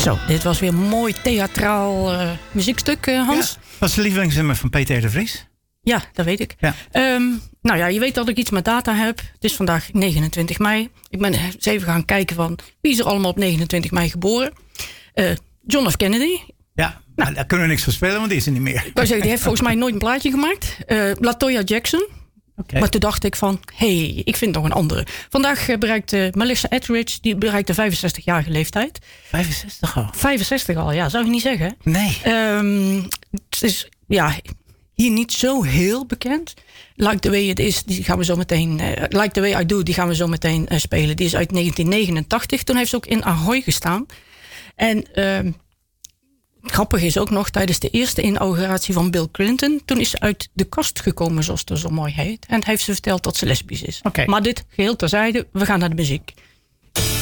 Zo, dit was weer een mooi theatraal muziekstuk, Hans. Ja, wat is de lievelingsnummer van Peter R. de Vries? Ja, dat weet ik. Ja. Nou ja, je weet dat ik iets met data heb. Het is vandaag 29 mei. Ik ben eens even gaan kijken van wie is er allemaal op 29 mei geboren. John F. Kennedy. Ja, maar daar kunnen we niks van spelen, want die is er niet meer. Ik wou zeggen, die heeft volgens mij nooit een plaatje gemaakt. LaToya Jackson. Okay. Maar toen dacht ik van, ik vind nog een andere. Vandaag bereikt Melissa Etheridge, die bereikt de 65-jarige leeftijd. 65 al? 65 al, ja, zou je niet zeggen. Nee. Het is, hier niet zo heel bekend. Like the Way It Is, die gaan we zo meteen... Like the Way I Do, die gaan we zo meteen spelen. Die is uit 1989. Toen heeft ze ook in Ahoy gestaan. En grappig is ook nog, tijdens de eerste inauguratie van Bill Clinton... toen is ze uit de kast gekomen, zoals het er zo mooi heet. En heeft ze verteld dat ze lesbisch is. Okay. Maar dit geheel terzijde, we gaan naar de muziek.